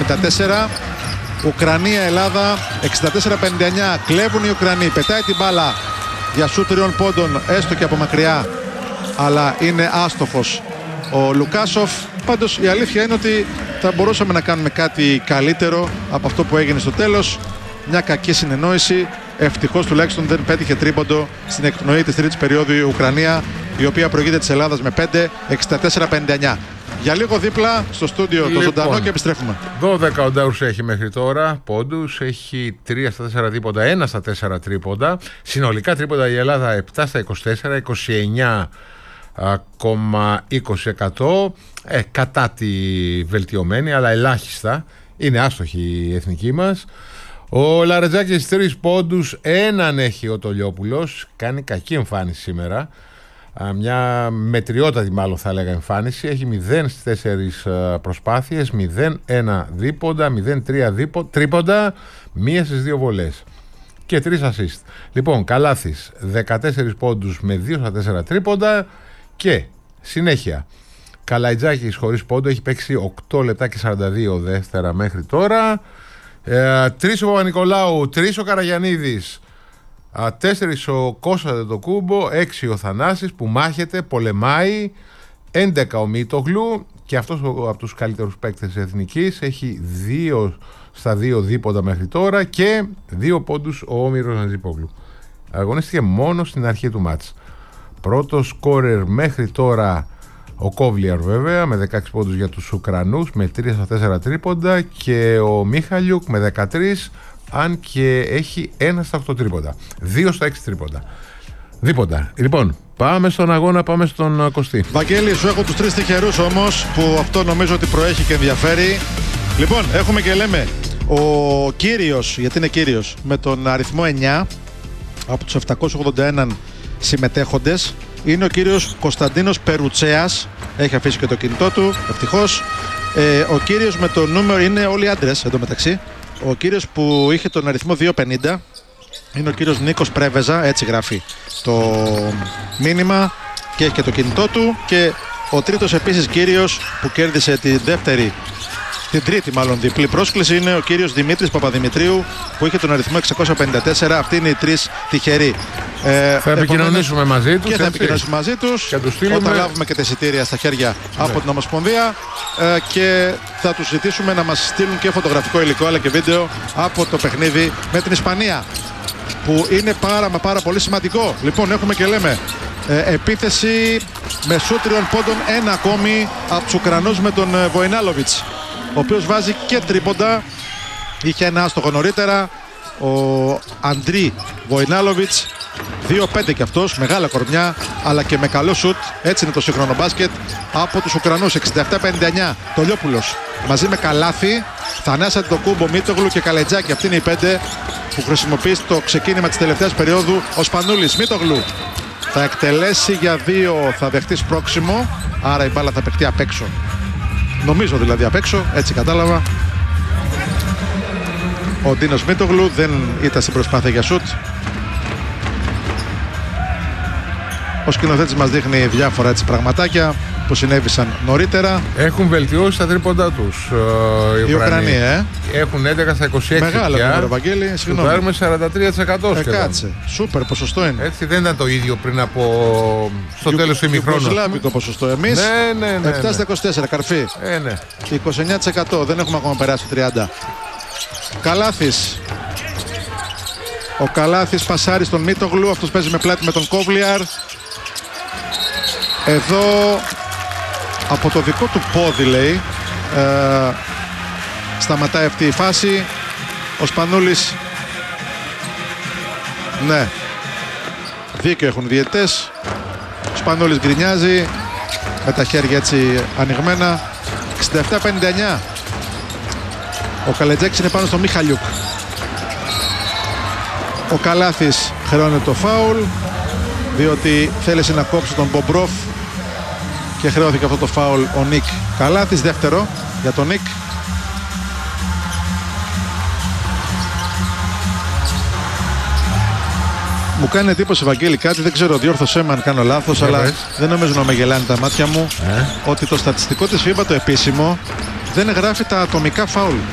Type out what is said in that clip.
74. Ουκρανία-Ελλάδα 64-59. Κλέβουν οι Ουκρανοί. Πετάει την μπάλα για σουτ 3 πόντων, έστω και από μακριά, αλλά είναι άστοχος ο Λουκάσοφ. Πάντως η αλήθεια είναι ότι θα μπορούσαμε να κάνουμε κάτι καλύτερο από αυτό που έγινε στο τέλος. Μια κακή συνεννόηση. Ευτυχώς τουλάχιστον δεν πέτυχε τρίποντο στην εκπνοή της τρίτης περίοδου η Ουκρανία, η οποία προηγείται της Ελλάδας με 5, 64-59. Για λίγο δίπλα στο στούντιο το ζωντανό και επιστρέφουμε. 12 ο Ντάουρς έχει μέχρι τώρα πόντους, έχει 3 στα 4 τρίποντα, 1 στα 4 τρίποντα. Συνολικά τρίποντα η Ελλάδα 7 στα 24, 29,20%. Κατά τη βελτιωμένη, αλλά ελάχιστα. Είναι άστοχη η εθνική μας. Ο Λαρετζάκης 3 πόντους, έναν έχει ο Τολιόπουλος. Κάνει κακή εμφάνιση σήμερα. Μια μετριότατη μάλλον θα έλεγα εμφάνιση. Έχει 0 στις 4 προσπάθειες, 0-1 δίποντα, 0-3 τρίποντα, 1 στις 2 βολές και 3 assist. Λοιπόν, Καλάθης 14 πόντους με 2 στα 4 τρίποντα. Και συνέχεια Καλαϊτζάκης χωρίς πόντο, έχει παίξει 8 λεπτά και 42 δεύτερα μέχρι τώρα. 3 ο Παπα-Νικολάου, 3 ο Καραγιαννίδης, 4 ο Κώστας Αντετοκούμπο, 6 ο Θανάσης που μάχεται, πολεμάει, 11 ο Μίτογλου, και αυτός από τους καλύτερους παίκτες της εθνικής, έχει 2 στα 2 δίποντα μέχρι τώρα και 2 πόντους ο Όμηρος Ναζίπογλου. Αγωνίστηκε μόνο στην αρχή του μάτς. Πρώτος σκόρερ μέχρι τώρα ο Κόβλιαρ βέβαια με 16 πόντους για τους Ουκρανούς με 3 στα 4 τρίποντα, και ο Μίχαλιουκ με 13, αν και έχει 1 στα 8 τρίποντα, 2 στα 6 τρίποντα δίποντα. Λοιπόν, πάμε στον αγώνα, πάμε στον Κωστή. Βαγγέλη, σου έχω τους 3 τυχερούς όμως, που αυτό νομίζω ότι προέχει και ενδιαφέρει. Λοιπόν, έχουμε και λέμε ο κύριος, γιατί είναι κύριος, με τον αριθμό 9 από τους 781 συμμετέχοντες, είναι ο κύριος Κωνσταντίνος Περουτσέας. Έχει αφήσει και το κινητό του, ευτυχώς. Ο κύριος με το νούμερο, είναι όλοι άντρες εντωμεταξύ. Ο κύριος που είχε τον αριθμό 250 είναι ο κύριος Νίκος Πρέβεζα, έτσι γράφει το μήνυμα, και έχει και το κινητό του. Και ο τρίτος επίσης κύριος που κέρδισε την τρίτη μάλλον διπλή πρόσκληση είναι ο κύριος Δημήτρης Παπαδημητρίου, που είχε τον αριθμό 654. Αυτοί είναι οι 3 τυχεροί. Θα επικοινωνήσουμε μαζί τους. Και θα επικοινωνήσουμε μαζί τους όταν λάβουμε και τα εισιτήρια στα χέρια από την Ομοσπονδία, και θα τους ζητήσουμε να μας στείλουν και φωτογραφικό υλικό αλλά και βίντεο από το παιχνίδι με την Ισπανία, που είναι πάρα πολύ σημαντικό. Λοιπόν, έχουμε και λέμε επίθεση με σουτ 3 πόντων, ένα ακόμη από τους Ουκρανούς με τον Βοϊνάλοβιτς, ο οποίος βάζει και τρίποντα. Είχε ένα άστοχο νωρίτερα ο Αντρί Βοϊνάλοβιτς, 2-5 και αυτός, μεγάλα κορμιά αλλά και με καλό σουτ. Έτσι είναι το σύγχρονο μπάσκετ από τους Ουκρανούς. 67-59 Τολιόπουλος μαζί με Καλάθη, Θανάση Αντετοκούμπο, Μίτογλου και Καλετζάκη. Αυτοί είναι οι 5 που χρησιμοποιεί στο ξεκίνημα της τελευταίας περίοδου ο Σπανούλης. Μίτογλου θα εκτελέσει για 2, θα δεχτεί σπρώξιμο, άρα η μπάλα θα παιχτεί απ' έξω. Νομίζω δηλαδή απ' έξω, έτσι κατάλαβα. Ο Ντίνος Μίτογλου δεν ήταν στην προσπάθεια για σουτ. Ο σκηνοθέτης μας δείχνει διάφορα έτσι πραγματάκια που συνέβησαν νωρίτερα. Έχουν βελτιώσει τα τρίποντά τους οι Ουκρανοί. Έχουν 11 στα 26. Μεγάλο νούμερο, Βαγγέλη. Συγγνώμη. Πάρουμε 43% σχεδόν. Κάτσε. Σούπερ ποσοστό είναι. Έτσι δεν ήταν το ίδιο πριν από στο τέλος του ημιχρόνου. Ιουγκοσλάβικο ποσοστό. Εμείς ναι, 7 στα 24, καρφί. Ναι. 29%. Δεν έχουμε ακόμα περάσει το 30%. Καλάθης. Ο Καλάθης πασάρει στον Μίτογλου. Αυτός παίζει με πλάτη με τον Κόβλιαρ. Εδώ από το δικό του πόδι λέει σταματάει αυτή η φάση. Ο Σπανούλης, ναι, δίκιο έχουν διαιτητές. Ο Σπανούλης γκρινιάζει με τα χέρια έτσι ανοιγμένα. 67-59. Ο Καλετζάκης είναι πάνω στο Μιχαλιούκ. Ο Καλάθης χρεώνεται το φάουλ, διότι θέλησε να κόψει τον Μπομπρόφ και χρεώθηκε αυτό το φάουλ ο Νίκ Καλάθης. Δεύτερο για τον Νίκ. Μου κάνει εντύπωση, Βαγγέλη, κάτι, δεν ξέρω, διόρθωσέ με αν κάνω λάθος, αλλά δεν νομίζω να με γελάνε τα μάτια μου, ότι το στατιστικό της FIBA το επίσημο δεν γράφει τα ατομικά φάουλ.